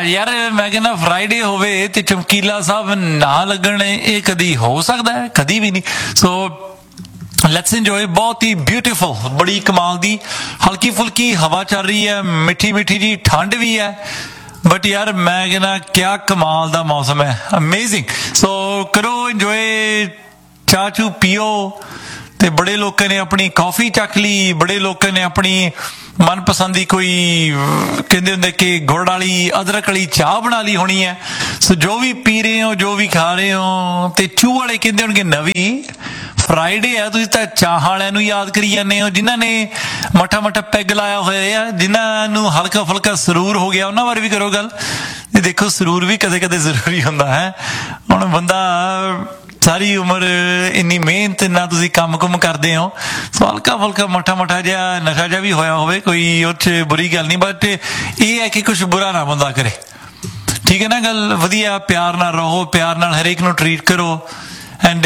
यार मैं कहना फ्राइडे होवे ते चमकीला साहब ना लगन ये कदी हो सकता है? कदी भी नहीं। So let's enjoy. बहुत ही ब्यूटीफुल, बड़ी कमाल दी हल्की फुल्की हवा चल रही है, मिठी मिठी जी ठंड भी है, बट यार मैं कहना क्या कमाल दा मौसम है, अमेजिंग। सो करो एंजॉय, चाह चू पियो। ते बड़े लोगों ने अपनी कॉफी चक ली, बड़े लोगों ने अपनी मनपसंद की कोई कहते होंगे कि गुड़ वाली अदरक वाली चाह बना ली होनी है। सो जो भी पी रहे हो, जो भी खा रहे हो, ते चू वाले कहते होंगे नवी फ्राइडे है, तुसीं तां चाह वालियां नूं याद करी जाने हो, जिन्हां ने मठा मठा पैग लाया होया है, जिन्हां नूं हल्का फुल्का सरूर हो गया, उन्हां बारे भी करो गल। देखो सरूर भी कदे कदे जरूरी हुंदा है। हुण बंदा सारी उम्र इन्नी मेहनत ना तुसीं काम कुम करदे हो, सो हल्का फुल्का मठा मठा जिहा नशा जिहा भी होया होवे, कोई उह बुरी गल नहीं, बट ये है कि कुछ बुरा ना बंदा करे, ठीक है ना गल। वधिया प्यार नाल रहो, प्यार नाल हरेक नूं ट्रीट करो। एंड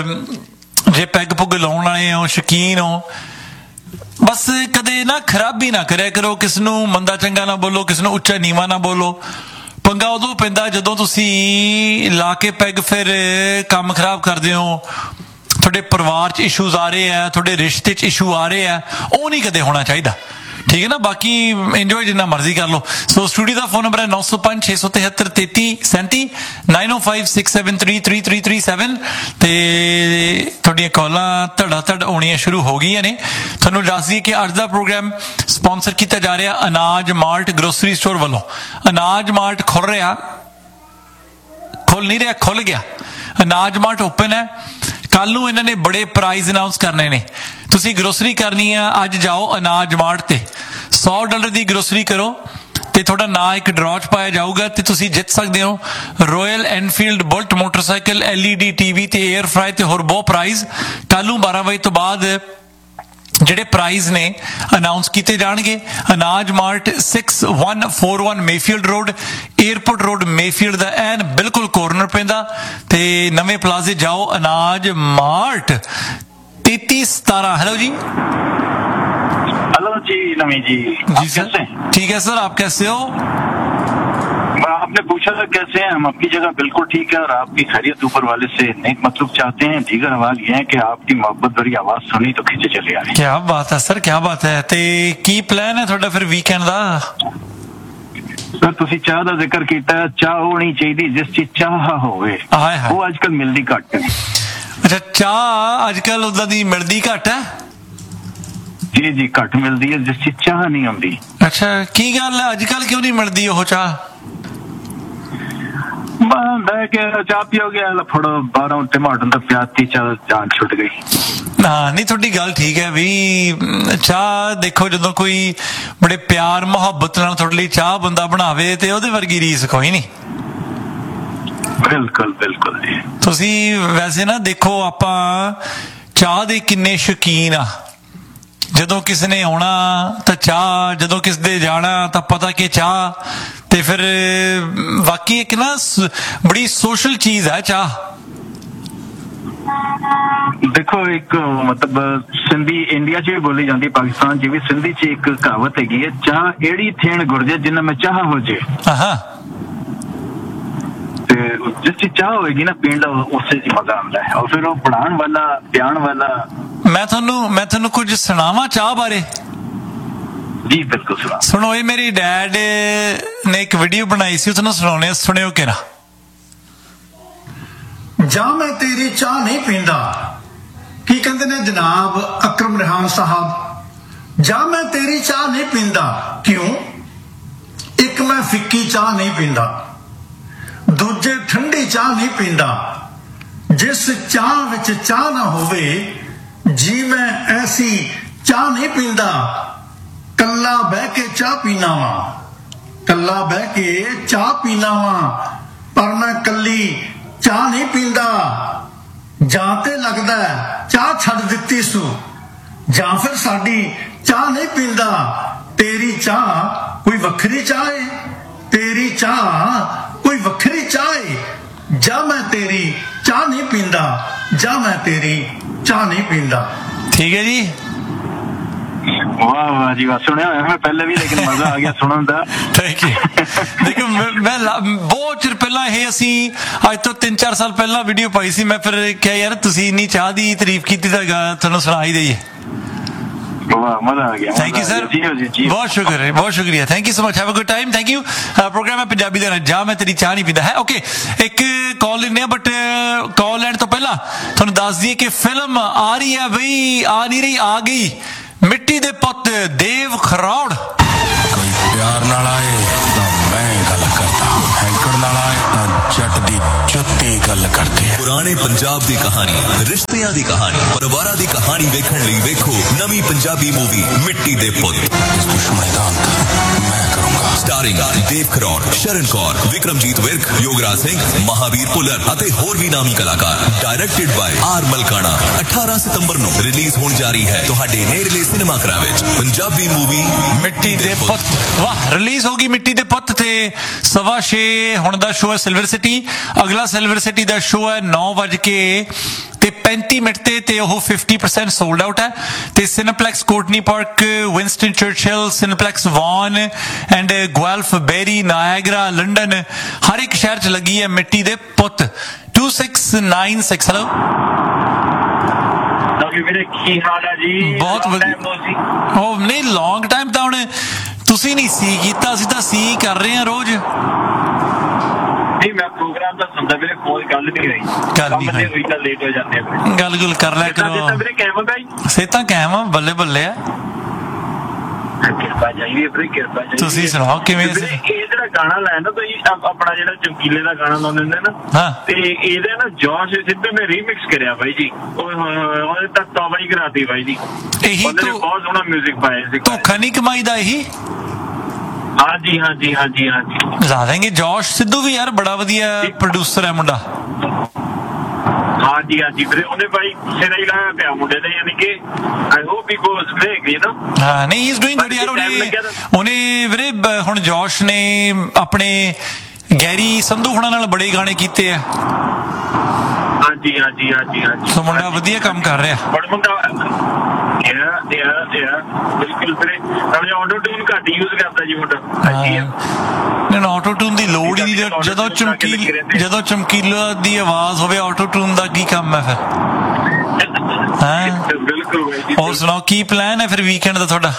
जे पैग पुग लाउण वाले हो, शौकीन हो, बस कदे ना खराबी ना करया करो, किस नूं मंदा चंगा ना बोलो, किस नूं उच्चा नीवा ना बोलो। पंगा उदों पैंदा जदों तुसीं ला के पैग फिर काम खराब करदे हो, थोड़े परिवार च इशूज आ रहे हैं, थोड़े रिश्ते च इशू आ रहे हैं, वो नहीं कदे होना चाहिए, ठीक है ना। बाकी इंजॉय जिन्ना मर्जी कर लो। सो स्टूडियो का फोन नंबर है 905 673 3337 905 673 3337 ते थोड़ियां कॉलां धड़ा धड़ आउणियां शुरू हो गई ने। तुहानूं दस दईए कि अज दा प्रोग्राम स्पॉन्सर किया जा रहा अनाज मार्ट ग्रोसरी स्टोर वालों। अनाज मार्ट खुल रहा, खुल नहीं रहा, खुल गया। अनाज मार्ट ओपन है। कल नूं इन्हां ने बड़े प्राइज अनाउंस करने ने। तुसीं ग्रोसरी करनी है, अज जाओ अनाज मार्ट ते $100 की ग्रोसरी करो ते थोड़ा ना एक ड्रॉ च पाया जाऊगा ते तुसीं जित सकते हो royal Enfield bullet motorcycle, LED TV ते एयर फ्राई ते होर बहुत प्राइज। कल नूं 12 बजे तो बाद ਜਿਹੜੇ ਪ੍ਰਾਈਜ਼ ਨੇ ਅਨਾਉਂਸ ਕੀਤੇ ਜਾਣਗੇ। ਅਨਾਜ mart 6141 Mayfield road, airport road Mayfield ਦਾ ਐਨ ਬਿਲਕੁਲ ਕੋਰਨਰ ਪੈਂਦਾ ਤੇ ਨਵੇਂ ਪਲਾਜ਼ੇ ਜਾਓ। ਅਨਾਜ ਮਾਰਟ 3317। हेलो जी। हेलो जी नवी जी सर ठीक है सर, आप कैसे हो? आपने पूछा था कैसे हैं हम, अपनी जगह बिल्कुल ठीक है और आपकी खैरियत ऊपर वाले से नेक मतलब चाहते हैं। दीगर सवाल ये है कि आपकी मोहब्बत भरी आवाज सुनी तो खिंचे चले आ रही। क्या बात है सर, क्या बात है। ते की प्लान है थोड़ा फिर वीकेंड दा? सर तुसी चाह दा जिक्र कीता, चाह होनी चाहिए जिस चीज चाह होवे, वो आजकल मिलदी घट है। अच्छा, चाह आजकल उदा दी मिलदी घट है? जी जी घट मिलदी है, जिस चीज चाह नहीं आउंदी। अच्छा की गल है, आजकल क्यों नहीं मिलदी ओह चाह? बह के चाह पियोगे फड़ो बाहरों टमाटर दा प्याज ती चल जान छुट गई। हाँ नहीं थोड़ी गल ठीक है भी। चाह देखो जदों कोई बड़े प्यार मुहब्बत नाल थोड़े लिए चाह बंदा बनावे ते ओहदे वर्गी रीस कोई नहीं। बिल्कुल बिल्कुल जी। तुसी वैसे ना देखो आपां चाह दे किन्ने शौकीन आ। जदों किसी ने आना तो चाह, जदों किस दे जाना तो पता कि चाह, ते फिर वाकई एक ना बड़ी सोशल चीज है चाह। देखो एक मतलब सिंधी इंडिया च भी बोली जाती, पाकिस्तान च भी सिंधी च एक कहावत हैगी है, चाह एड़ी थेण गुरजे जिन्ना में चाह हो जे। जिस चीज चाह होगी ना पीण दा उससे मजा आता है, और फिर वो बनाने वाला प्याण वाला। मैं थानू कुछ सुनावा चाह बारे? जी बिल्कुल सुनो। ये मेरी डैड ने एक वीडियो बनाई सी, उसने सुनाने, सुनियो केरा। जा मैं तेरी चाह नहीं पींदा, की कहते ने जनाब अकरम रेहान साहब, जा मैं तेरी चाह नहीं पींदा। क्यों? एक मैं फिक्की चाह नहीं पींदा, दूजे ठंडी चाह नहीं पींदा। जिस चाह विच चाह ना होवे जी मैं ऐसी चाह नहीं पींदा। कल्ला बह के चाह पीना वा, कल्ला बह के चाह पीना वा, पर मैं कल्ली चाह नहीं पींदा। जां ते लगदा चाह छड्ड दित्ती सू, जां फिर साडी चाह नहीं पींदा। तेरी चाह कोई वखरी चाह है, तेरी चाह कोई वखरी चाह है। जा मैं तेरी चाह नहीं पींदा, जा मैं तेरी चाह नहीं पींदा। ठीक है जी। वाह वाह जी वाह, सुने मैं पहले भी, लेकिन मजा आ गया सुनन दा। Thank you. देखो मैं बहुत चिर पहला ये असी आज तो 3-4 साल पहला वीडियो पाई सी, मैं फिर क्या यार तुसी इन्नी चाह दी तारीफ की तुहानू सुना ही दईए। मजा आ गया। थैंक यू सर, बहुत शुक्रिया, बहुत शुक्रिया, thank you so much, have a good time, thank you. Programme है पंजाबी दा जा मैं तेरी चाह नहीं पींदा है। ओके, एक कॉल लेने, बट कॉल लैण तो पहला तुहानू दस दिए कि फिल्म आ रही है बई, आ नहीं रही, आ गई, मिट्टी दे पुत देव खरौड़। कोई प्यार नाल आए तो मैं गल करदा, हैंकड़ नाल आए तो जट दी चुत्ती गल करदे। पुराने पंजाब दी कहानी, रिश्तियां दी कहानी, परिवारां दी कहानी वेखण लई वेखो नवी पंजाबी मूवी मिट्टी दे पुत। इस दुश्मन का अंत मैं करूंगा। स्टारिंग देव खरौड़, शरण कौर, विक्रमजीत विर्क, योगराज सिंह, महावीर पुलर ਅਤੇ ਹੋਰ ਵੀ ਨਾਮੀ ਕਲਾਕਾਰ। Directed ਬਾय R Malkana. 18 ਸਤੰਬਰ ਨੂੰ ਰਿਲੀਜ਼ ਹੋਣ ਜਾ ਰਹੀ ਹੈ ਤੁਹਾਡੇ ਨੇੜਲੇ ਸਿਨੇਮਾ ਘਰਾਂ ਵਿੱਚ ਪੰਜਾਬੀ ਮੂਵੀ ਮਿੱਟੀ ਦੇ ਪੁੱਤ। ਵਾਹ, ਰਿਲੀਜ਼ ਹੋਗੀ ਮਿੱਟੀ ਦੇ ਪੁੱਤ ਤੇ 6:15 ਹੁਣ ਦਾ ਸ਼ੋਅ ਹੈ ਸਿਲਵਰ ਸਿਟੀ। ਅਗਲਾ ਸਿਲਵਰ ਸਿਟੀ ਦਾ ਸ਼ੋਅ ਹੈ 9:35 ਤੇ ਉਹ 50% ਸੋਲਡ ਆਊਟ ਹੈ। ਤੇ ਸਿਨੇਪਲੈਕਸ Courtney park, Winston Churchill, ਸਿਨੇਪਲੈਕਸ won and ਗੁਆਲਫ berry, Niagara, London, ਹਰ ਇੱਕ ਸ਼ਹਿਰ 'ਚ ਲੱਗੀ ਹੈ ਮਿੱਟੀ ਦੇ ਪੁੱਤ। 2696 ਹੈਲੋ ਵੀਰੇ, ਕੀ ਹਾਲ ਹੈ ਜੀ? ਬਹੁਤ ਵਧੀਆ। ਉਹ ਨਹੀਂ, ਲੌਂਗ ਟਾਈਮ ਤਾਂ ਹੁਣ ਤੁਸੀਂ ਨਹੀਂ ਸੀ ਕੀਤਾ, ਅਸੀਂ ਤਾਂ ਸੀ ਕਰ ਰਹੇ ਹਾਂ ਰੋਜ਼। ਨਹੀਂ, ਮੈਂ ਪ੍ਰੋਗਰਾਮ ਦਾ ਸੁਣਦਾ ਵੀਰੇ, ਕੋਈ ਗੱਲ ਨਹੀਂ ਹੋਈ, ਹੋਈ ਤਾਂ ਲੇਟ ਹੋ ਜਾਂਦੇ ਆ। ਗੱਲ ਗੁੱਲ ਕਰ ਲਿਆ ਕਰੋ ਵੀਰੇ। ਕਿਵੇਂ ਬਾਈ? ਸਿਹਤਾਂ ਕਾਇਮ ਆ, ਬੱਲੇ ਬੱਲੇ ਆ। ਕਿਰਪਾ ਚਾਹੀਦੀ ਵੀਰੇ, ਕਿਰਪਾ ਚਾਹੀਦੀ। ਤੁਸੀਂ ਸੁਣਾਓ ਕਿਵੇਂ? ਇਹ ਜਿਹੜਾ ਗਾਣਾ ਲਾਇਆ ਨਾ ਤੁਸੀਂ, ਆਪਣਾ ਜਿਹੜਾ ਚਮਕੀਲੇ ਦਾ ਗਾਣਾ ਲਾਉਂਦੇ ਹੁੰਦੇ ਨਾ, ਹਾਂ, ਤੇ ਇਹਦੇ ਨਾ ਜੋਸ਼ ਸਿੱਧੂ ਨੇ ਰੀਮਿਕਸ ਕਰਿਆ ਬਾਈ ਜੀ। ਉਹਦੇ ਤਾਂ ਤੌਬਾ ਹੀ ਕਰਾਤੀ ਬਾਈ ਜੀ। ਇਹੀ ਤੋਂ ਬਹੁਤ ਸੋਹਣਾ ਮਿਊਜ਼ਿਕ ਪਾਇਆ ਸੀ। ਧੋਖਾ ਨਹੀਂ ਕਮਾਈ ਦਾ ਇਹੀ। ਹਾਂਜੀ ਹਾਂਜੀ ਹਾਂਜੀ ਹਾਂਜੀ, ਲਾ ਦੇਂਗੇ। ਜੋਸ਼ ਸਿੱਧੂ ਵੀ ਯਾਰ ਬੜਾ ਵਧੀਆ ਪ੍ਰੋਡਿਊਸਰ ਹੈ ਮੁੰਡਾ। ਹਾਂਜੀ ਹਾਂਜੀ ਵੀਰੇ, ਉਹਨੇ ਬਾਈ ਕਿਸੇ ਦਾ ਹੀ ਲਾਇਆ ਪਿਆ ਮੁੰਡੇ ਦਾ, ਯਾਨੀ ਕਿ I hope he goes break, you know. ਹਾਂ, ਨਹੀਂ, ਹੀ ਇਜ਼ ਡੂਇੰਗ ਗੁੱਡ ਯਾਰ। ਉਹਨੇ ਵੀਰੇ ਹੁਣ ਜੋਸ਼ ਨੇ ਆਪਣੇ ਗੈਰੀ ਸੰਧੂ ਹੁਣਾਂ ਨਾਲ ਬੜੇ ਗਾਣੇ ਕੀਤੇ ਆ। ਹਾਂਜੀ ਹਾਂਜੀ ਹਾਂਜੀ ਹਾਂਜੀ, ਸੋ ਮੁੰਡਾ ਵਧੀਆ ਕੰਮ ਕਰ ਰਿਹਾ। ਬੜਾ ਮੁੰਡਾ ਬਿਲਕੁਲ ਵੀਰੇ। ਆਟੋ ਟਿਊਨ ਘੱਟ ਯੂਜ਼ ਕਰਦਾ ਜੀ ਮੁੰਡਾ। ਆਟੋ ਟਿਊਨ ਦੀ ਲੋੜ ਹੀ ਨਹੀਂ। ਜਦੋਂ ਚਮਕੀਲਾ ਦੀ ਆਵਾਜ਼ ਹੋਵੇ, ਆਟੋ ਟਿਊਨ ਦਾ ਕੀ ਕੰਮ ਹੈ ਫਿਰ? ਹਾਂ, ਬਿਲਕੁਲ। ਹੋਰ ਸੁਣਾਓ, ਕੀ ਪਲਾਨ ਹੈ ਫਿਰ ਵੀਕਐਂਡ ਦਾ ਤੁਹਾਡਾ?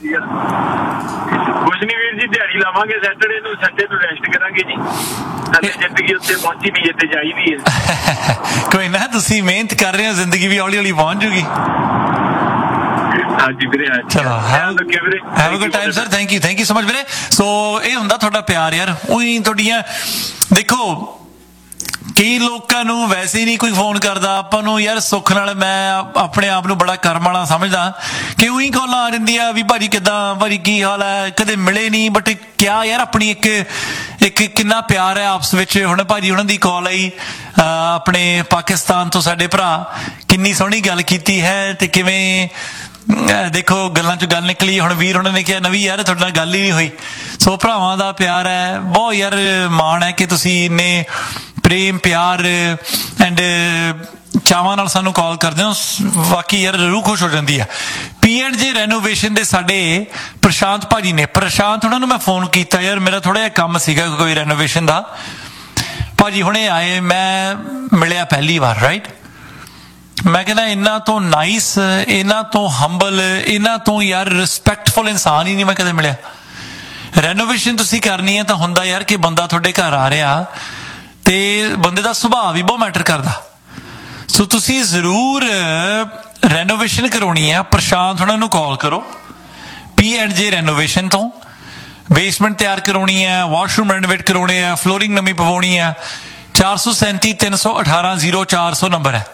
ਕੁਝ ਨਹੀਂ ਵੀਰ ਜੀ, ਦਿਹਾੜੀ ਲਾਵਾਂਗੇ ਸੈਟਰਡੇ ਨੂੰ, ਸੰਡੇ ਨੂੰ ਰੈਸਟ ਕਰਾਂਗੇ ਜੀ। ਹਾਲੇ ਜ਼ਿੰਦਗੀ ਉੱਤੇ ਪਹੁੰਚੀ ਨਹੀਂ ਜਿੱਥੇ ਚਾਹੀਦੀ ਹੈ। ਕੋਈ ਨਾ, ਤੁਸੀਂ ਮਿਹਨਤ ਕਰ ਰਹੇ ਹੋ, ਜ਼ਿੰਦਗੀ ਵੀ ਹੌਲੀ ਹੌਲੀ ਪਹੁੰਚ ਜੂਗੀ। ਹਾਂਜੀ ਵੀਰੇ, ਚਲੋ, have a good time sir, thank you so much ਵੀਰੇ। ਸੋ ਇਹ ਹੁੰਦਾ ਤੁਹਾਡਾ ਪਿਆਰ ਯਾਰ। ਉਹੀ ਤੁਹਾਡੀਆਂ ਦੇਖੋ, ਕਈ ਲੋਕਾਂ ਨੂੰ ਵੈਸੇ ਹੀ ਨਹੀਂ ਕੋਈ ਫੋਨ ਕਰਦਾ ਆਪਾਂ ਨੂੰ ਯਾਰ। ਸੁੱਖ ਨਾਲ ਮੈਂ ਆਪਣੇ ਆਪ ਨੂੰ ਬੜਾ ਕਰਮ ਵਾਲਾ ਸਮਝਦਾ ਕਿ ਉਹੀ ਕਾਲਾਂ ਆ ਜਾਂਦੀਆਂ ਵੀ ਭਾਜੀ ਕਿੱਦਾਂ, ਭਾਜੀ ਕੀ ਹਾਲ ਹੈ, ਕਦੇ ਮਿਲੇ ਨਹੀਂ, ਬਟ ਕਿਆ ਯਾਰ ਆਪਣੀ ਇੱਕ ਕਿੰਨਾ ਪਿਆਰ ਹੈ ਆਪਸ ਵਿੱਚ। ਹੁਣ ਭਾਜੀ ਉਹਨਾਂ ਦੀ ਕਾਲ ਆਈ ਆਪਣੇ ਪਾਕਿਸਤਾਨ ਤੋਂ, ਸਾਡੇ ਭਰਾ, ਕਿੰਨੀ ਸੋਹਣੀ ਗੱਲ ਕੀਤੀ ਹੈ ਤੇ ਕਿਵੇਂ ਦੇਖੋ ਗੱਲਾਂ ਚ ਗੱਲ ਨਿਕਲੀ। ਹੁਣ ਵੀਰ ਉਹਨਾਂ ਨੇ ਕਿਹਾ ਨਵੀਂ ਯਾਰ ਤੁਹਾਡੇ ਨਾਲ ਗੱਲ ਹੀ ਨਹੀਂ ਹੋਈ। ਸੋ ਭਰਾਵਾਂ ਦਾ ਪਿਆਰ ਹੈ ਬਹੁਤ ਯਾਰ, ਮਾਣ ਹੈ ਕਿ ਤੁਸੀਂ ਇੰਨੇ ਪ੍ਰੇਮ ਪਿਆਰ ਐਂਡ ਚਾਵਾਂ ਨਾਲ ਸਾਨੂੰ ਕਾਲ ਕਰਦੇ ਹੋ। ਬਾਕੀ ਯਾਰ ਰੂਹ ਖੁਸ਼ ਹੋ ਜਾਂਦੀ ਹੈ। P&J ਰੈਨੋਵੇਸ਼ਨ ਦੇ ਸਾਡੇ ਪ੍ਰਸ਼ਾਂਤ ਭਾਜੀ ਨੇ, ਪ੍ਰਸ਼ਾਂਤ ਉਹਨਾਂ ਨੂੰ ਮੈਂ ਫੋਨ ਕੀਤਾ ਯਾਰ, ਮੇਰਾ ਥੋੜਾ ਜਿਹਾ ਕੰਮ ਸੀਗਾ ਕੋਈ ਰੈਨੋਵੇਸ਼ਨ ਦਾ। ਭਾਜੀ ਹੁਣੇ ਆਏ, ਮੈਂ ਮਿਲਿਆ ਪਹਿਲੀ ਵਾਰ, ਰਾਈਟ। ਮੈਂ ਕਹਿੰਦਾ ਇਹਨਾਂ ਤੋਂ ਨਾਈਸ, ਇਹਨਾਂ ਤੋਂ ਹੰਬਲ, ਇਹਨਾਂ ਤੋਂ ਯਾਰ ਰਿਸਪੈਕਟਫੁਲ ਇਨਸਾਨ ਹੀ ਨਹੀਂ ਮੈਂ ਕਦੇ ਮਿਲਿਆ। ਰੈਨੋਵੇਸ਼ਨ ਤੁਸੀਂ ਕਰਨੀ ਹੈ ਤਾਂ ਹੁੰਦਾ ਯਾਰ ਕਿ ਬੰਦਾ ਤੁਹਾਡੇ ਘਰ ਆ ਰਿਹਾ ਤੇ ਬੰਦੇ ਦਾ ਸੁਭਾਅ ਵੀ ਬਹੁਤ ਮੈਟਰ ਕਰਦਾ। ਸੋ ਤੁਸੀਂ ਜ਼ਰੂਰ ਰੈਨੋਵੇਸ਼ਨ ਕਰਾਉਣੀ ਹੈ, ਪ੍ਰਸ਼ਾਂਤ ਉਹਨਾਂ ਨੂੰ ਕਾਲ ਕਰੋ। P&J ਰੈਨੋਵੇਸ਼ਨ ਤੋਂ ਬੇਸਮੈਂਟ ਤਿਆਰ ਕਰਾਉਣੀ ਹੈ, ਵਾਸ਼ਰੂਮ ਰੈਨੋਵੇਟ ਕਰਾਉਣੇ ਆ, ਫਲੋਰਿੰਗ ਨਵੀਂ ਪਵਾਉਣੀ ਹੈ। 437 318 0400 ਨੰਬਰ ਹੈ।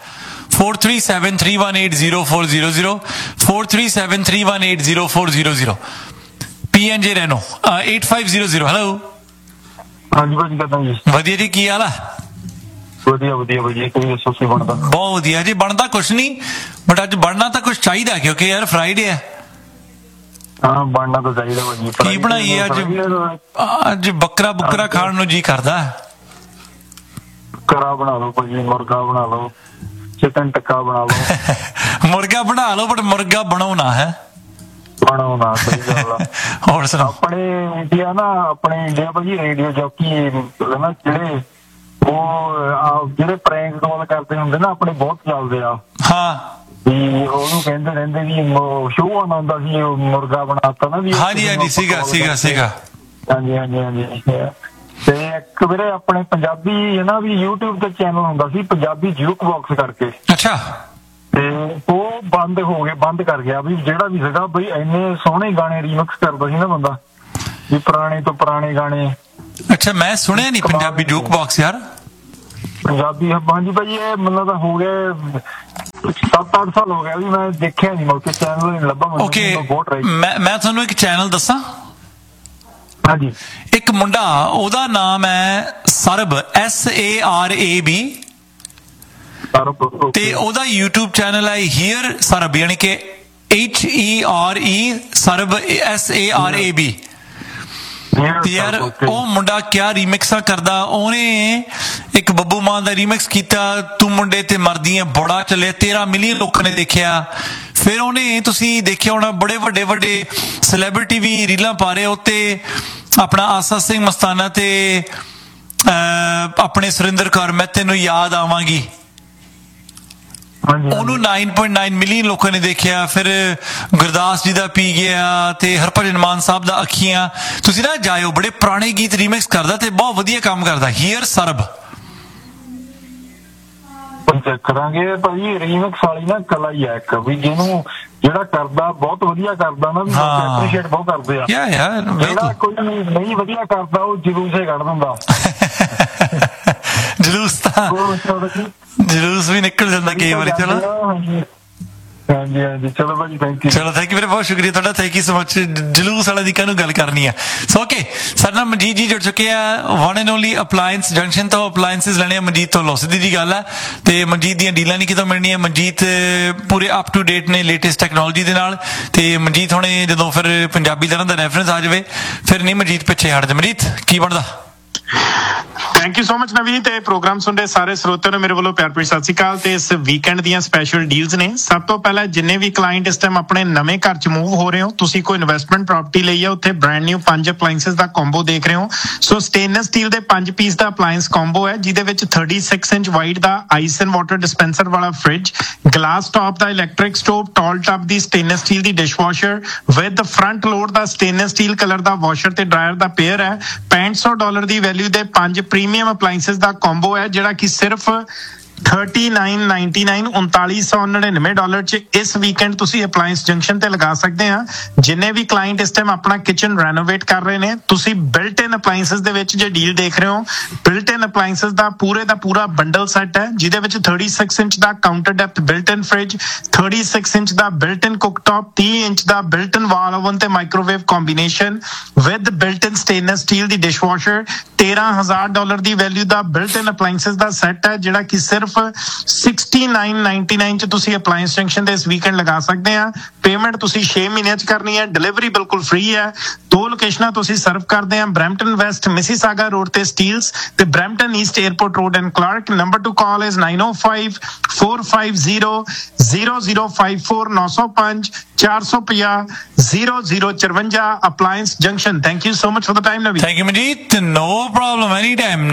4373180400 4373180400 P&J ਰੈਨੋ 8500। ਹੈਲੋ, ਹਾਂਜੀ ਭਾਜੀ, ਕਿੱਦਾਂ ਜੀ? ਵਧੀਆ ਜੀ, ਕੀ ਹਾਲ ਆ? ਵਧੀਆ ਵਧੀਆ ਵਧੀਆ, ਕੋਈ ਦੱਸੋ ਕੀ ਬਣਦਾ? ਬਹੁਤ ਵਧੀਆ ਜੀ। ਬਣਦਾ ਕੁਛ ਨਹੀਂ, ਬਟ ਅੱਜ ਬਣਨਾ ਤਾਂ ਕੁਛ ਚਾਹੀਦਾ ਕਿਉਂਕਿ ਯਾਰ ਫਰਾਈਡੇ ਹੈ। ਹਾਂ, ਬਣਨਾ ਤਾਂ ਚਾਹੀਦਾ ਭਾਜੀ। ਕੀ ਬਣਾਈਏ ਅੱਜ? ਬੱਕਰਾ ਖਾਣ ਨੂੰ ਜੀ ਕਰਦਾ। ਬੱਕਰਾ ਬਣਾ ਲਓ ਭਾਜੀ, ਮੁਰਗਾ ਬਣਾ ਲਓ, ਚਿਕਨ ਟਿੱਕਾ ਬਣਾ ਲਓ। ਮੁਰਗਾ ਬਣਾ ਲਓ, ਬਟ ਮੁਰਗਾ ਬਣਾਉਣਾ ਹੈ। ਬਣਾਉਣਾ ਸਹੀ ਗੱਲ ਆ। ਹੋਰ ਸੁਣਾਓ। ਆਪਣੇ ਇੰਡੀਆ ਨਾ, ਆਪਣੇ ਇੰਡੀਆ ਭਾਜੀ ਰੇਡੀਓ ਜੌਕੀ ਨਾ ਜਿਹੜੇ ਉਹ ਜਿਹੜੇ ਪ੍ਰੈਂਕ ਕਾਲ ਕਰਦੇ ਹੁੰਦੇ ਨਾ ਆਪਣੇ ਬਹੁਤ ਚੱਲਦੇ ਆ। ਹਾਂ ਵੀ ਉਹਨੂੰ ਕਹਿੰਦੇ ਰਹਿੰਦੇ ਵੀ ਸ਼ੋਅ ਆਉਂਦਾ ਹੁੰਦਾ ਸੀ ਮੁਰਗਾ ਬਣਾਤਾ ਨਾ ਵੀ। ਹਾਂਜੀ ਹਾਂਜੀ ਸੀਗਾ। ਹਾਂਜੀ ਹਾਂਜੀ ਹਾਂਜੀ। ਤੇ ਇੱਕ ਵੀਰੇ ਆਪਣੇ ਪੰਜਾਬੀ ਨਾ ਵੀ YouTube ਤੇ ਚੈਨਲ ਹੁੰਦਾ ਸੀ ਪੰਜਾਬੀ ਜੂਕ ਬਾਕਸ ਕਰਕੇ। ਅੱਛਾ। ਤੇ ਉਹ ਬੰਦ ਕਰ ਗਿਆ ਵੀ ਜਿਹੜਾ ਵੀ ਸੀਗਾ ਬਈ ਇੰਨੇ ਸੋਹਣੇ ਗਾਣੇ ਰੀਮਿਕਸ ਕਰਦਾ ਸੀ ਨਾ ਬੰਦਾ ਵੀ ਪੁਰਾਣੇ ਤੋਂ ਪੁਰਾਣੇ ਗਾਣੇ। ਅੱਛਾ ਮੈਂ ਸੁਣਿਆ ਨਹੀਂ ਪੰਜਾਬੀ ਜੂਕ ਬਾਕਸ ਯਾਰ। ਪੰਜਾਬੀ ਹਾਂਜੀ ਭਾਜੀ ਇਹ ਮਤਲਬ ਤਾਂ ਹੋ ਗਏ 7-8 ਸਾਲ ਹੋ ਗਿਆ ਵੀ ਮੈਂ ਦੇਖਿਆ ਨਹੀਂ ਮੌਕੇ ਚੈਨਲ ਨਹੀਂ ਲੱਭਾ ਮੈਨੂੰ। ਓਕੇ ਮੈਂ ਤੁਹਾਨੂੰ ਇੱਕ ਚੈਨਲ ਦੱਸਾਂ। ਹਾਂਜੀ। ਇੱਕ ਮੁੰਡਾ ਉਹਦਾ ਨਾਮ ਹੈ ਸਰਬ SARAB ਤੇ ਉਹਦਾ YouTube ਚੈਨਲ ਹੈ ਹੀਅਰ ਸਰਬ ਯਾਨੀ ਕਿ HERE ਸਰਬ SARAB। ਯਾਰ ਉਹ ਮੁੰਡਾ ਕਿਆ ਰੀਮਿਕਸਾਂ ਕਰਦਾ। ਉਹਨੇ ਇੱਕ ਬੱਬੂ ਮਾਨ ਦਾ ਰੀਮਿਕਸ ਕੀਤਾ ਤੂੰ ਮੁੰਡੇ ਤੇ ਮਰਦੀ ਐ ਬੜਾ ਚੱਲਿਆ 13 ਮਿਲੀਅਨ ਲੋਕਾਂ ਨੇ ਦੇਖਿਆ। ਫਿਰ ਉਹਨੇ ਤੁਸੀਂ ਦੇਖਿਆ ਹੋਣਾ ਬੜੇ ਵੱਡੇ ਸੈਲੇਬ੍ਰਿਟੀ ਵੀ ਰੀਲਾਂ ਪਾ ਰਹੇ ਉੱਤੇ ਆਪਣਾ ਆਸਾ ਸਿੰਘ ਮਸਤਾਨਾ ਤੇ ਆਪਣੇ ਸੁਰਿੰਦਰ ਕੌਰ ਮੈਂ ਤੈਨੂੰ ਯਾਦ ਆਵਾਂਗੀ। ਉਹਨੂੰ 9.9 ਮਿਲੀਅਨ ਲੋਕਾਂ ਨੇ ਦੇਖਿਆ। ਫਿਰ ਗੁਰਦਾਸ ਜੀ ਦਾ ਪੀ ਗਿਆ ਤੇ ਹਰਭਜਨ ਮਾਨ ਸਾਹਿਬ ਦਾ ਅੱਖੀਆਂ। ਤੁਸੀਂ ਨਾ ਜਾਇਓ ਬੜੇ ਪੁਰਾਣੇ ਗੀਤ ਰੀਮਿਕਸ ਕਰਦਾ ਤੇ ਬਹੁਤ ਵਧੀਆ ਕੰਮ ਕਰਦਾ ਹੀਅਰ ਸਰਬ। ਕਰਾਂਗੇ ਭਾਜੀ ਰੀਮਿਕਸ ਵਾਲੀ ਨਾ ਕਲਾ ਹੀ ਹੈ ਇੱਕ ਵੀ ਜਿਹਨੂੰ ਜਿਹੜਾ ਕਰਦਾ ਬਹੁਤ ਵਧੀਆ ਕਰਦਾ ਨਾ ਵੀ ਐਪਰੀਸ਼ੀਏਟ ਬਹੁਤ ਕਰਦੇ ਆ। ਜਿਹੜਾ ਕੋਈ ਨਹੀਂ ਵਧੀਆ ਕਰਦਾ ਉਹ ਜਲੂਸੇ ਕੱਢ ਦਿੰਦਾ। ਜਲੂਸ ਵੀ ਨਿਕਲ ਜਾਂਦਾ ਕਈ ਵਾਰੀ। ਚਲੋ ਹਾਂਜੀ ਹਾਂਜੀ ਚਲੋ ਭਾਜੀ ਥੈਂਕ ਯੂ। ਚਲੋ ਥੈਂਕ ਯੂ ਵੀਰੇ ਬਹੁਤ ਸ਼ੁਕਰੀਆ ਤੁਹਾਡਾ। Thank you so much. ਜਲੂਸ ਵਾਲਾ ਦੀ ਕਾਹਨੂੰ ਗੱਲ ਕਰਨੀ ਆ। ਸੋ ਓਕੇ ਸਾਡੇ ਨਾਲ ਮਨਜੀਤ ਜੀ ਜੁੜ ਚੁੱਕੇ ਆ one and only appliance junction ਤੋਂ। ਅਪਲਾਇੰਸਿਸ ਲੈਣੇ ਆ ਮਨਜੀਤ ਤੋਂ ਲੋ ਸਿੱਧੀ ਜੀ ਗੱਲ ਆ। ਤੇ ਮਨਜੀਤ ਦੀਆਂ ਡੀਲਾਂ ਨਹੀਂ ਕਿਤੋਂ ਮਿਲਣੀਆਂ। ਮਨਜੀਤ ਪੂਰੇ ਅਪ ਟੂ ਡੇਟ ਨੇ ਲੇਟੈਸਟ ਟੈਕਨੋਲੋਜੀ ਦੇ ਨਾਲ। ਤੇ ਮਨਜੀਤ ਹੁਣੇ ਜਦੋਂ ਫਿਰ ਪੰਜਾਬੀ ਦਾ ਦਾ ਰੈਫਰੈਂਸ ਆ ਜਾਵੇ ਫਿਰ ਨਹੀਂ ਮਨਜੀਤ ਪਿੱਛੇ ਹਟਦੇ। ਮਨਜੀਤ ਕੀ ਬਣਦਾ। ਥੈਂਕ ਯੂ ਸੋ ਮਚ ਨਵੀਨ ਤੇ ਪ੍ਰੋਗਰਾਮ ਸੁਣਦੇ ਸਾਰੇ ਸਰੋਤਿਆਂ ਨੂੰ ਮੇਰੇ ਵੱਲੋਂ ਪਿਆਰ ਭਰੀ ਸਤਿ ਸ਼੍ਰੀ ਅਕਾਲ। ਤੇ ਇਸ ਵੀਕਐਂਡ ਦੀਆਂ ਸਪੈਸ਼ਲ ਡੀਲਸ ਨੇ। ਸਭ ਤੋਂ ਪਹਿਲਾਂ ਜਿੰਨੇ ਵੀ ਕਲਾਇੰਟ ਇਸ ਟਾਈਮ ਆਪਣੇ ਨਵੇਂ ਘਰ 'ਚ ਮੂਵ ਹੋ ਰਹੇ ਹੋ ਤੁਸੀਂ ਕੋਈ ਇਨਵੈਸਟਮੈਂਟ ਪ੍ਰਾਪਰਟੀ ਲਈ ਆ ਉੱਥੇ ਬ੍ਰਾਂਡ ਨਿਊ 5 ਅਪਲਾਇੰਸਿਸ ਦਾ ਕੰਬੋ ਦੇਖ ਰਹੇ ਹੋ। ਸੋ ਸਟੇਨਲੈਸ ਸਟੀਲ ਦੇ 5 ਪੀਸ ਦਾ ਅਪਲਾਇੰਸ ਕੰਬੋ ਹੈ ਜਿਹਦੇ ਵਿੱਚ 36 inch wide the ice and water dispenser ਵਾਲਾ fridge, glass top the electric stove, tall tub the stainless steel the dishwasher with front load the stainless steel colour the washer ਤੇ dryer ਦਾ pair ਹੈ। $65 ਦੀ value ਦੇ 5 premium appliances ਦਾ combo ਹੈ ਜਿਹੜਾ ਕਿ ਸਿਰਫ $39.99 $3999 ਚ ਇਸ ਵੀਕਐਂਡ ਤੁਸੀਂ ਅਪਲਾਇੰਸ ਜੰਕਸ਼ਨ ਤੇ ਲਗਾ ਸਕਦੇ ਆ। ਜਿੰਨੇ ਵੀ ਕਲਾਇੰਟ ਇਸ ਟਾਈਮ ਆਪਣਾ ਕਿਚਨ ਰੈਨੋਵੇਟ ਕਰ ਰਹੇ ਨੇ ਤੁਸੀਂ ਬਿਲਟ ਇਨ ਅਪਲਾਇੰਸਿਸ ਦੇ ਵਿੱਚ ਜੇ ਡੀਲ ਦੇਖ ਰਹੇ ਹੋ ਬਿਲਟ ਇਨ ਅਪਲਾਇੰਸਿਸ ਦਾ ਪੂਰਾ ਬੰਡਲ ਸੈੱਟ ਹੈ ਜਿਹਦੇ ਵਿੱਚ 36 ਇੰਚ ਦਾ ਕਾਊਂਟਰ ਡੈਪਥ ਬਿਲਟ ਇਨ ਫ੍ਰਿਜ, 36 ਇੰਚ ਦਾ ਬਿਲਟ ਇਨ ਕੁਕਟੌਪ, 30 ਇੰਚ ਦਾ ਬਿਲਟ ਇਨ ਵਾਲ ਓਵਨ ਤੇ microwave combination with built in stainless steel the dishwasher. $13,000 the value the built in appliances the set ਹੈ ਜਿਹੜਾ ਕਿ ਸਿਰਫ $69.99 ਚ ਤੁਸੀਂ ਅਪਲਾਇੰਸ ਜੰਕਸ਼ਨ ਦੇ ਇਸ ਵੀਕਐਂਡ ਲਗਾ ਸਕਦੇ ਆ। ਪੇਮੈਂਟ ਤੁਸੀਂ 6 ਮਹੀਨਿਆਂ ਚ ਕਰਨੀ ਹੈ। ਡਿਲੀਵਰੀ ਬਿਲਕੁਲ ਫ੍ਰੀ ਹੈ। 2 ਲੋਕੇਸ਼ਨਾਂ ਤੁਸੀਂ ਸਰਵ ਕਰਦੇ ਆ ਬਰੈਂਪਟਨ ਵੈਸਟ ਮਿਸੀਸਾਗਾ ਰੋਡ ਤੇ ਸਟੀਲਸ ਤੇ Brampton East airport road and Clark. Number two call is 905-450-0054 905 450 0054 appliance junction. Thank you so much for the time ਨਵੀ। Thank you Manjeet. No problem any time.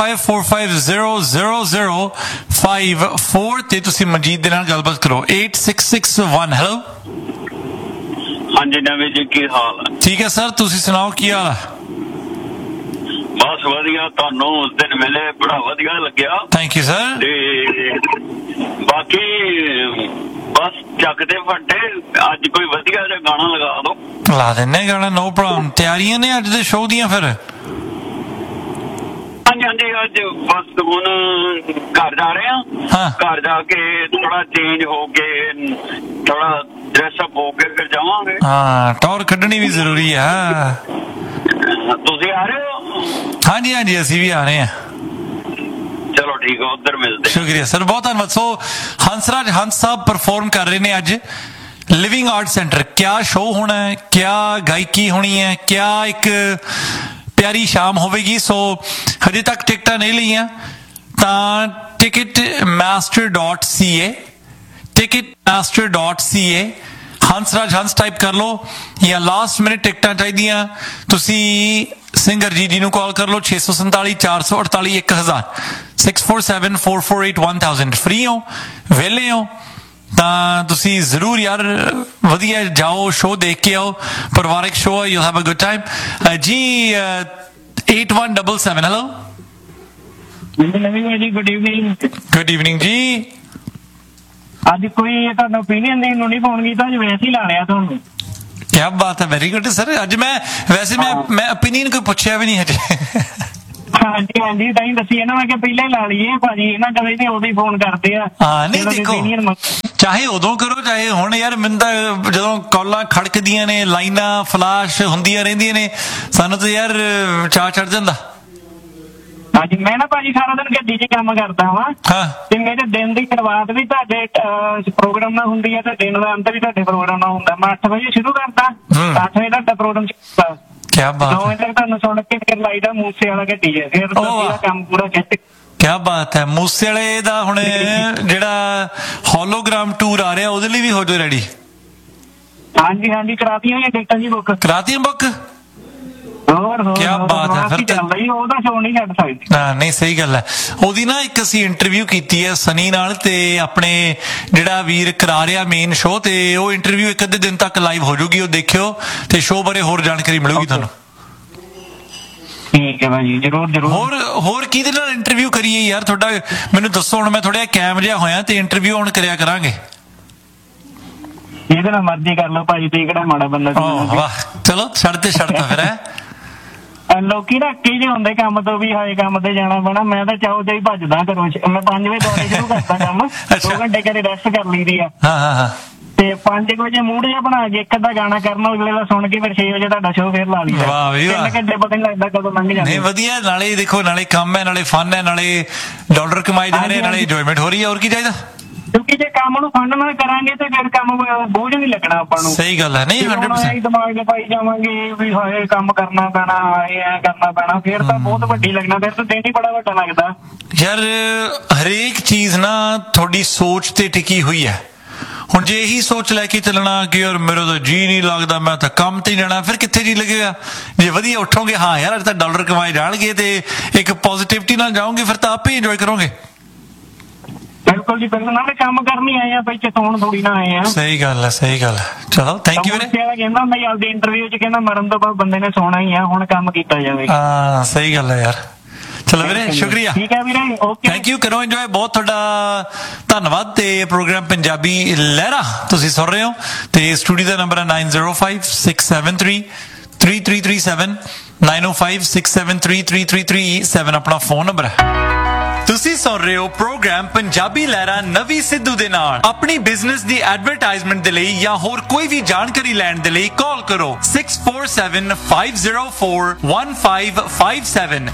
905-450-0054 ਤੇ ਤੁਸੀਂ ਮਨਜੀਤ ਦੇ ਨਾਲ ਗੱਲਬਾਤ ਕਰੋ। 8661 ਹੈਲੋ। ਹਾਂਜੀ ਨਵੇਂ ਜੀ ਕੀ ਹਾਲ ਹੈ? ਠੀਕ ਹੈ ਸਰ ਤੁਸੀਂ ਸੁਣਾਓ ਕੀ ਹਾਲ ਹੈ? ਬਸ ਵਧੀਆ। ਤੁਹਾਨੂੰ ਉਸ ਦਿਨ ਮਿਲੇ ਬੜਾ ਵਧੀਆ ਲੱਗਿਆ। Thank you sir. ਤੇ ਬਾਕੀ ਬਸ ਚੱਕਦੇ ਫੱਟੇ ਅੱਜ ਕੋਈ ਵਧੀਆ ਜਿਹਾ ਗਾਣਾ ਲਗਾ ਦਿਓ। ਲਾ ਦਿੰਨੇ ਗਾਣਾ ਨੋ ਪ੍ਰੋਬਲਮ। ਤਿਆਰੀਆਂ ਨੇ ਅੱਜ ਦੇ ਸ਼ੋਅ ਦੀਆਂ ਫਿਰ? ਹਾਂਜੀ ਅੱਜ ਬਸ ਹੁਣ ਘਰ ਜਾ ਰਹੇ ਹਾਂ। ਘਰ ਜਾ ਕੇ ਥੋੜਾ ਚੇਂਜ ਹੋ ਕੇ ਥੋੜਾ ਡਰੈਸਅਪ ਹੋ ਕੇ ਫਿਰ ਜਾਵਾਂਗੇ। ਹਾਂ ਟੌਰ ਕੱਢਣੀ ਵੀ ਜ਼ਰੂਰੀ ਆ। ਤੁਸੀਂ ਆ ਰਹੇ ਹੋ? ਹਾਂਜੀ ਅਸੀਂ ਵੀ ਆ ਰਹੇ ਹਾਂ। ਚਲੋ ਠੀਕ ਹੈ ਉੱਧਰ ਮਿਲਦੇ। ਸ਼ੁਕਰੀਆ ਸਰ ਬਹੁਤ ਧੰਨਵਾਦ। ਸੋ ਹੰਸਰਾਜ ਹੰਸ ਸਾਹਿਬ ਪਰਫਾਰਮ ਕਰ ਰਹੇ ਨੇ ਅੱਜ ਲਿਵਿੰਗ ਆਰਟ ਸੈਂਟਰ। ਕਿਆ ਸ਼ੋਅ ਹੋਣਾ ਹੈ, ਕਿਆ ਗਾਇਕੀ ਹੋਣੀ ਹੈ, ਕਿਆ ਇੱਕ ਪਿਆਰੀ ਸ਼ਾਮ ਹੋਵੇਗੀ। ਸੋ ਹਜੇ ਤੱਕ ਟਿਕਟਾਂ ਨਹੀਂ ਲਈਆਂ ਤਾਂ ticketmaster.ca ਹੰਸਰਾਜ ਹੰਸ ਟਾਈਪ ਕਰ ਲਓ ਜਾਂ ਲਾਸਟ ਮਿੰਟ ਟਿਕਟਾਂ ਚਾਹੀਦੀਆਂ ਤੁਸੀਂ ਸਿੰਗਰ ਜੀ ਨੂੰ ਕਾਲ ਕਰ ਲਓ 647 448 1000 64744811000 ਫ੍ਰੀ ਹੋ ਵਿਹਲੇ ਹੋ ਤਾਂ ਤੁਸੀਂ ਜ਼ਰੂਰ ਯਾਰ ਵਧੀਆ ਜਾਓ ਸ਼ੋਅ ਦੇਖ ਕੇ ਆਓ ਪਰਿਵਾਰਿਕ show you have a good time ਜੀ 8177 ਹੈਲੋ ਗੁੱਡ ਈਵਨਿੰਗ ਜੀ ਅੱਜ ਕੋਈ ਤੁਹਾਨੂੰ ਓਪੀਨੀਅਨ ਦੇਣ ਨੂੰ ਨਹੀਂ ਫੋਨ ਕੀਤਾ ਅੱਜ ਵੈਸੇ ਹੀ ਲਾ ਲਿਆ ਤੁਹਾਨੂੰ ਕਿਆ ਬਾਤ ਹੈ ਵੈਰੀ ਗੁੱਡ ਸਰ ਅੱਜ ਮੈਂ ਓਪੀਨੀਅਨ ਕੋਈ ਪੁੱਛਿਆ ਵੀ ਨਹੀਂ ਹਜੇ ਹਾਂਜੀ ਹਾਂਜੀ ਤਾਂ ਹੀ ਦੱਸੀ ਨਾ ਮੈਂ ਕਿ ਪਹਿਲਾਂ ਹੀ ਲਾ ਲਈਏ ਭਾਜੀ ਇਹਨਾਂ ਕਦੇ ਤੇ ਉਦੋਂ ਹੀ ਫੋਨ ਕਰਦੇ ਆ ਹਾਂ ਨਹੀਂ ਦੇਖੋ ਚਾਹੇ ਉਦੋਂ ਕਰੋ ਚਾਹੇ ਹੁਣ ਯਾਰ ਮੈਨੂੰ ਤਾਂ ਜਦੋਂ ਕਾਲਾਂ ਖੜਕਦੀਆਂ ਨੇ ਲਾਈਨਾਂ ਫਲਾਸ਼ ਹੁੰਦੀਆਂ ਰਹਿੰਦੀਆਂ ਨੇ ਸਾਨੂੰ ਤਾਂ ਯਾਰ ਚਾਅ ਚੜ ਜਾਂਦਾ ਹਾਂਜੀ ਮੈਂ ਨਾ ਭਾਜੀ ਸਾਰਾ ਦਿਨ ਗੱਡੀ 'ਚ ਕੰਮ ਕਰਦਾ ਵਾਂ ਤੇ ਮੇਰੇ ਦਿਨ ਦੀ ਸ਼ੁਰੂਆਤ ਵੀ ਤੁਹਾਡੇ ਪ੍ਰੋਗਰਾਮ ਨਾਲ ਹੁੰਦੀ ਹੈ ਤੇ ਦਿਨ ਦਾ ਅੰਤ ਵੀ ਤੁਹਾਡੇ ਪ੍ਰੋਗਰਾਮ ਨਾਲ ਹੁੰਦਾ ਮੈਂ 8 ਵਜੇ ਸ਼ੁਰੂ ਕਰਦਾ 8 ਵਜੇ ਤੁਹਾਡਾ ਪ੍ਰੋਗਰਾਮ ਚੱਲਦਾ ਕਿਆ ਬਾਤ 2 ਵਜੇ ਤੱਕ ਤੁਹਾਨੂੰ ਸੁਣ ਕੇ ਫਿਰ ਲਾਈਦਾ ਮੂਸੇ ਵਾਲਾ ਗੱਡੀ ਹੈ ਫਿਰ ਕੰਮ ਪੂਰਾ ਖਿੱਚ ਕਿਆ ਬਾਤ ਹੈ ਮੂਸੇ ਵਾਲੇ ਦਾ ਹੁਣ ਜਿਹੜਾ ਹੋਲੋਗ੍ਰਾਮ ਟੂਰ ਆ ਰਿਹਾ ਉਹਦੇ ਲਈ ਵੀ ਹੋ ਜਾਓ ਰੈਡੀ ਹਾਂਜੀ ਹਾਂਜੀ ਕਰਾਤੀਆਂ ਹੋਈਆਂ ਟਿਕਟਾਂ ਜੀ ਬੁੱਕ ਕਰਾਤੀਆਂ ਬੁੱਕ ਕਿਆ ਬਾਤ ਹੈ ਫਿਰ ਉਹਦਾ ਸ਼ੋਅ ਨਹੀਂ ਛੱਡ ਸਕਦੀ ਨਹੀਂ ਸਹੀ ਗੱਲ ਹੈ ਉਹਦੀ ਨਾ ਇੱਕ ਅਸੀਂ ਇੰਟਰਵਿਊ ਕੀਤੀ ਹੈ ਸਨੀ ਨਾਲ ਤੇ ਆਪਣੇ ਜਿਹੜਾ ਵੀਰ ਕਰਾ ਰਿਹਾ ਮੇਨ ਸ਼ੋਅ ਤੇ ਉਹ ਇੰਟਰਵਿਊ ਇੱਕ ਅੱਧੇ ਦਿਨ ਤੱਕ ਲਾਈਵ ਹੋ ਜਾਊਗੀ ਉਹ ਦੇਖਿਓ ਤੇ ਸ਼ੋਅ ਬਾਰੇ ਹੋਰ ਜਾਣਕਾਰੀ ਮਿਲੂਗੀ ਤੁਹਾਨੂੰ ਠੀਕ ਹੈ ਭਾਜੀ ਜਰੂਰ ਹੋਰ ਕਿਹਦੇ ਨਾਲ ਇੰਟਰਵਿਊ ਕਰੀਏ ਯਾਰ ਤੁਹਾਡਾ ਮੈਨੂੰ ਦੱਸੋ ਹੁਣ ਮੈਂ ਥੋੜਾ ਕੈਮ ਜਿਹਾ ਹੋਇਆ ਤੇ ਇੰਟਰਵਿਊ ਹੁਣ ਕਰਿਆ ਕਰਾਂਗੇ ਇਹਦੇ ਨਾਲ ਮਰਜ਼ੀ ਕਰ ਲਓ ਭਾਜੀ ਤੇ ਕਿਹੜਾ ਮਾੜਾ ਬੰਦਾ ਵਾਹ ਚਲੋ ਛੱਡਤਾ ਫਿਰ ਹੈ ਲੋਕੀ ਨਾ ਅੱਕੇ ਜਿਹੇ ਹੁੰਦੇ ਕੰਮ ਤੋਂ ਵੀ ਹਾਏ ਕੰਮ ਤੇ ਜਾਣਾ ਪੈਣਾ ਮੈਂ ਤਾਂ ਚਾਹੋ ਚਾਹੀ ਭੱਜਦਾ ਘਰੋਂ ਮੈਂ 5 ਵਜੇ ਦੌੜੇ ਸ਼ੁਰੂ ਕਰਦਾ ਕੰਮ 2 ਘੰਟੇ ਘਰੇ ਰੈਸਟ ਕਰ ਲਈਦੀ ਆ ਤੇ 5 ਵਜੇ ਮੂਡ ਜਿਹਾ ਬਣਾ ਕੇ ਇੱਕ ਅੱਧਾ ਗਾਣਾ ਕਰਨਾ ਅਗਲੇ ਦਾ ਸੁਣ ਕੇ ਫਿਰ 6 ਵਜੇ ਤੁਹਾਡਾ ਸ਼ੋਅ ਫੇਰ ਲਾ ਲਈਦਾ 3 ਘੰਟੇ ਪਤਾ ਨਹੀਂ ਲੱਗਦਾ ਕਦੋਂ ਲੰਘ ਜਾਂਦੇ ਨਹੀਂ ਵਧੀਆ ਨਾਲੇ ਦੇਖੋ ਨਾਲੇ ਕੰਮ ਹੈ ਨਾਲੇ ਫਨ ਹੈ ਨਾਲੇ ਡਾਲਰ ਕਮਾਏ ਜਾ ਰਹੇ ਨਾਲੇ ਇੰਜੋਇਮੈਂਟ ਹੋ ਰਹੀ ਹੈ ਹੋਰ ਕੀ ਚਾਹੀਦਾ ਕਿਉਂਕਿ ਜੇ ਕੰਮ ਨੂੰ ਫੰਡ ਨਾਲ ਕਰਾਂਗੇ ਤੇ ਫਿਰ ਕੰਮ ਬੋਝ ਨਹੀਂ ਲੱਗਣਾ ਆਪਾਂ ਨੂੰ ਸਹੀ ਗੱਲ ਹੈ ਨਹੀਂ 100% ਦਿਮਾਗ ਦੇ ਪਾਈ ਜਾਵਾਂਗੇ ਵੀ ਹਾਏ ਕੰਮ ਕਰਨਾ ਪੈਣਾ ਹਾਏ ਐ ਕਰਨਾ ਪੈਣਾ ਫਿਰ ਤਾਂ ਬਹੁਤ ਵੱਡੀ ਲੱਗਣਾ ਫਿਰ ਤਾਂ ਦਿਨ ਹੀ ਬੜਾ ਵੱਡਾ ਲੱਗਦਾ ਯਾਰ ਹਰੇਕ ਚੀਜ਼ ਨਾ ਤੁਹਾਡੀ ਸੋਚ ਤੇ ਟਿਕੀ ਹੋਈ ਹੈ ਹੁਣ ਜੇ ਇਹੀ ਸੋਚ ਲੈ ਕੇ ਚੱਲਣਾ ਕਿ ਯਾਰ ਮੇਰਾ ਤਾਂ ਜੀ ਨਹੀਂ ਲੱਗਦਾ ਮੈਂ ਤਾਂ ਕੰਮ ਤੇ ਜਾਣਾ ਫਿਰ ਕਿੱਥੇ ਜੀ ਲੱਗੇਗਾ ਜੇ ਵਧੀਆ ਉੱਠੋਗੇ ਹਾਂ ਯਾਰ ਅੱਜ ਤਾਂ ਡਾਲਰ ਕਮਾਏ ਜਾਣਗੇ ਤੇ ਇੱਕ ਪੋਜ਼ਿਟਿਵਿਟੀ ਨਾਲ ਜਾਓਗੇ ਫਿਰ ਤਾਂ ਆਪੇ ਇੰਜੋਏ ਕਰੋਗੇ ਬਿਲਕੁਲ ਜੀ ਬਿਲਕੁਲ ਨਾਲੇ ਕੰਮ ਕਰਨੀ ਆਏ ਆ ਬਈ ਚਤਾਉਣ ਥੋੜੀ ਨਾ ਆਏ ਆ ਸਹੀ ਗੱਲ ਹੈ ਚਲੋ ਥੈਂਕ ਯੂ ਵੀਰੇ ਕਹਿੰਦਾ ਹੁੰਦਾ ਆਪਦੀ ਇੰਟਰਵਿਊ 'ਚ ਕਹਿੰਦਾ ਮਰਨ ਤੋਂ ਬਾਅਦ ਬੰਦੇ ਨੇ ਸੋਣਾ ਹੀ ਆ ਹੁਣ ਕੰਮ ਕੀਤਾ ਜਾਵੇ ਹਾਂ ਸਹੀ ਗੱਲ ਹੈ ਯਾਰ ਚਲੋ ਵੀਰੇ ਸ਼ੁਕਰੀਆ ਠੀਕ ਹੈ ਵੀਰੇ ਓਕੇ ਥੈਂਕ ਯੂ ਕਰੋ ਇੰਜੋਏ ਬਹੁਤ ਤੁਹਾਡਾ ਧੰਨਵਾਦ ਤੇ ਪ੍ਰੋਗਰਾਮ ਪੰਜਾਬੀ ਲਹਿਰਾ ਤੁਸੀਂ ਸੁਣ ਰਹੇ ਹੋ ਤੇ ਸਟੂਡੀਓ ਦਾ ਨੰਬਰ ਹੈ 9056733337 9056733337 ਆਪਣਾ ਫੋਨ ਨੰਬਰ ਹੈ ਤੁਸੀਂ ਸੁਣ ਰਹੇ ਹੋ ਪ੍ਰੋਗਰਾਮ ਪੰਜਾਬੀ ਲਹਿਰਾ ਨਵੀਂ ਸਿੱਧੂ ਦੇ ਨਾਲ ਆਪਣੀ ਬਿਜ਼ਨਸ ਦੀ ਐਡਵਰਟਾਈਜ਼ਮੈਂਟ ਦੇ ਲਈ ਜਾਂ ਹੋਰ ਕੋਈ ਵੀ ਜਾਣਕਾਰੀ ਲੈਣ ਦੇ ਲਈ ਕਾਲ ਕਰੋ 6475041557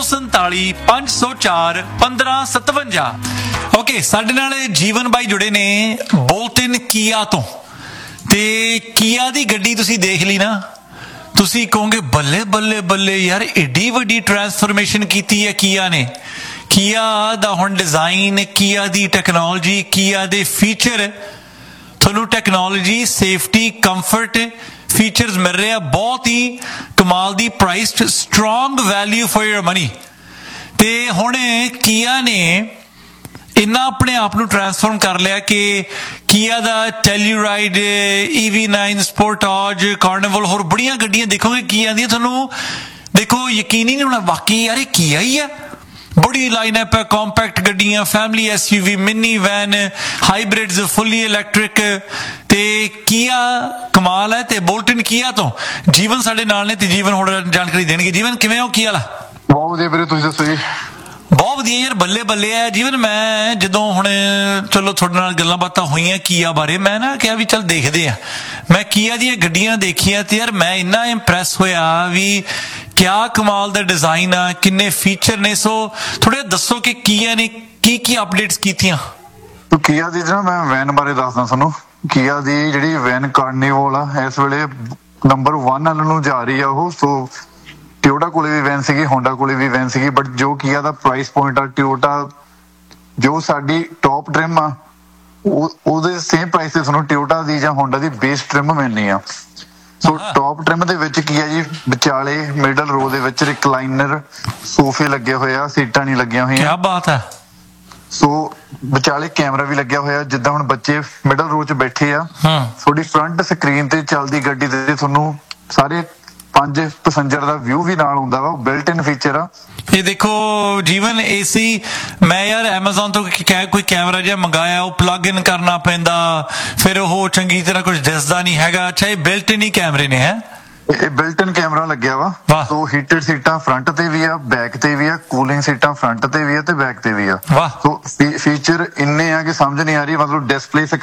647-504-1557 ਓਕੇ ਸਾਡੇ ਨਾਲ ਜੀਵਨ ਬਾਈ ਜੁੜੇ ਨੇ ਬੋਲਟਨ ਕੀਆ ਤੋਂ ਤੇ ਕੀਆ ਦੀ ਗੱਡੀ ਤੁਸੀਂ ਦੇਖ ਲਈ ਨਾ ਤੁਸੀਂ ਕਹੋਗੇ ਬੱਲੇ ਬੱਲੇ ਬੱਲੇ ਯਾਰ ਏਡੀ ਵੱਡੀ ਟਰਾਂਸਫਰਮੇਸ਼ਨ ਕੀਤੀ ਹੈ ਕੀਆ ਨੇ ਕੀਆ ਦਾ ਹੁਣ ਡਿਜ਼ਾਈਨ ਕੀਆ ਦੀ ਟੈਕਨੋਲੋਜੀ ਕੀਆ ਦੇ ਫੀਚਰ ਤੁਹਾਨੂੰ ਟੈਕਨੋਲੋਜੀ ਸੇਫਟੀ ਕੰਫਰਟ ਫੀਚਰਸ ਮਿਲ ਰਹੇ ਆ ਬਹੁਤ ਹੀ ਕਮਾਲ ਦੀ ਪ੍ਰਾਈਸਡ strong value for your money ਤੇ ਹੁਣ ਕੀਆ ਨੇ ਇੰਨਾ ਆਪਣੇ ਆਪ ਨੂੰ ਟ੍ਰਾਂਸਫਾਰਮ ਕਰ ਲਿਆ ਕਿ ਕੀਆ ਦਾ ਟੈਲੂਰਾਈਡ EV9 ਸਪੋਰਟਾਜ ਕਾਰਨੀਵਲ ਹੋਰ ਬੜੀਆਂ ਗੱਡੀਆਂ ਦੇਖੋਗੇ ਕੀਆ ਦੀਆਂ ਤੁਹਾਨੂੰ ਦੇਖੋ ਯਕੀਨ ਹੀ ਨਹੀਂ ਹੋਣਾ ਵਾਕਈ ਯਾਰ ਇਹ ਕੀਆ ਹੀ ਆ ਬੜੀ ਲਾਈਨਅਪ ਹੈ ਕੰਪੈਕਟ ਗੱਡੀਆਂ ਫੈਮਿਲੀ SUV ਮਿਨੀ ਵੈਨ ਹਾਈਬ੍ਰਿਡਸ ਫੁੱਲੀ ਇਲੈਕਟ੍ਰਿਕ ਤੇ ਕੀਆ ਕਮਾਲ ਹੈ ਤੇ ਬੋਲਟਨ ਕੀਆ ਤੋਂ ਜੀਵਨ ਸਾਡੇ ਨਾਲ ਨੇ ਤੇ ਜੀਵਨ ਹੋਰ ਜਾਣਕਾਰੀ ਦੇਣਗੇ ਜੀਵਨ ਕਿਵੇਂ ਹੋ ਕੀ ਹਾਲ ਬਹੁਤ ਵਧੀਆ ਵੀਰੇ ਤੁਸੀਂ ਦੱਸੋ ਜੀ ਬਹੁਤ ਵਧੀਆ ਯਾਰ ਬੱਲੇ ਬੱਲੇ ਹੈ ਜੀਵਨ ਮੈਂ ਜਦੋਂ ਹੁਣ ਚਲੋ ਤੁਹਾਡੇ ਨਾਲ ਗੱਲਾਂ ਬਾਤਾਂ ਹੋਈਆਂ ਕੀਆ ਬਾਰੇ ਮੈਂ ਨਾ ਕਿਹਾ ਵੀ ਚੱਲ ਦੇਖਦੇ ਆ ਮੈਂ ਕੀਆ ਦੀਆਂ ਗੱਡੀਆਂ ਦੇਖੀਆਂ ਤੇ ਯਾਰ ਮੈਂ ਇੰਨਾ ਇੰਪ੍ਰੈਸ ਹੋਇਆ ਵੀ ਕਿਆ ਕਮਾਲ ਦਾ ਡਿਜ਼ਾਈਨ ਆ ਕਿੰਨੇ ਫੀਚਰ ਨੇ ਸੋ ਥੋੜਾ ਦੱਸੋ ਕਿ ਕੀਆ ਨੇ ਕੀ ਅਪਡੇਟਸ ਕੀਤੀਆਂ ਕੀਆ ਦੀ ਨਾ ਮੈਂ ਵੈਨ ਬਾਰੇ ਦੱਸਦਾ ਤੁਹਾਨੂੰ ਕੀਆ ਦੀ ਜਿਹੜੀ ਵੈਨ ਕਾਰਨੀਵਲ ਆ ਇਸ ਵੇਲੇ ਨੰਬਰ 1 ਵੱਲ ਨੂੰ ਜਾ ਰਹੀ ਆ ਉਹ ਸੋ ਟਿਓਟਾ ਕੋਲੇ ਵੀ ਵੈਨ ਸੀਗੀ ਹੋਂਡਾ ਕੋਲੇ ਵੀ ਵੈਨ ਸੀਗੀ ਬਟ ਜੋ ਕੀਆ ਦਾ ਪ੍ਰਾਈਸ ਪੁਆਇੰਟ ਆ ਟਿਓਟਾ ਜੋ ਸਾਡੀ ਟੌਪ ਟ੍ਰਿਮ ਆ ਉਹਦੇ ਸੇਮ ਪ੍ਰਾਈਸ ਤੇ ਤੁਹਾਨੂੰ ਟੋਯੋਟਾ ਦੀ ਜਾਂ ਹੋਂਡਾ ਦੀ ਬੇਸ ਟ੍ਰਿਮ ਮਿਲਣੀ ਆ। ਸੋ ਟੌਪ ਟ੍ਰਿਮ ਦੇ ਵਿੱਚ ਕੀ ਹੈ ਜੀ, ਵਿਚਾਲੇ ਮਿਡਲ ਰੋ ਦੇ ਵਿੱਚ ਰਿਕਲਾਈਨਰ ਸੋਫੇ ਲੱਗੇ ਹੋਏ ਆ, ਸੀਟਾਂ ਨਹੀਂ ਲੱਗੀਆਂ ਹੋਈਆਂ। ਕੀ ਬਾਤ ਹੈ। ਸੋ ਵਿਚਾਲੇ ਕੈਮਰਾ ਵੀ ਲੱਗਿਆ ਹੋਇਆ, ਜਿੱਦਾਂ ਹੁਣ ਬੱਚੇ ਮਿਡਲ ਰੋ 'ਚ ਬੈਠੇ ਆ, ਤੁਹਾਡੀ ਫਰੰਟ ਸਕਰੀਨ ਤੇ ਚੱਲਦੀ ਗੱਡੀ ਦੇ ਤੁਹਾਨੂੰ ਸਾਰੇ 5 ਪੈਸੰਜਰ ਦਾ ਵਿਊ ਵੀ ਨਾਲ ਹੁੰਦਾ ਵਾ, ਬਿਲਟ ਇਨ ਫੀਚਰ ਆ। ਇਹ ਦੇਖੋ ਜੀਵਨ AC ਮੈਂ ਯਾਰ Amazon ਤੋਂ ਕੋਈ ਕੈਮਰਾ ਜਿਹਾ ਮੰਗਾਇਆ, ਉਹ ਪਲੱਗ ਇਨ ਕਰਨਾ ਪੈਂਦਾ, ਫਿਰ ਉਹ ਚੰਗੀ ਤਰ੍ਹਾਂ ਕੁਝ ਦਿਸਦਾ ਨਹੀਂ ਹੈਗਾ। ਅੱਛਾ, ਇਹ ਬਿਲਟ ਇਨ ਹੀ ਕੈਮਰੇ ਨੇ ਹੈ? ਇਹ ਬਿਲਟ ਇਨ ਕੈਮਰਾ ਲੱਗਿਆ ਵਾ। ਸੋ ਹੀਟਡ ਸੀਟਾਂ ਫਰੰਟ ਤੇ ਵੀ ਆ, ਬੈਕ ਤੇ ਵੀ ਆ, ਕੂਲਿੰਗ ਸੀਟਾਂ ਫਰੰਟ ਤੇ ਵੀ ਆ ਤੇ ਬੈਕ ਤੇ ਵੀ ਆ। ਸੋ ਫੀਚਰ ਇੰਨੇ ਆ ਕਿ ਸਮਝ ਨਹੀਂ ਆ ਰਹੀ, ਮਤਲਬ ਡਿਸਪਲੇ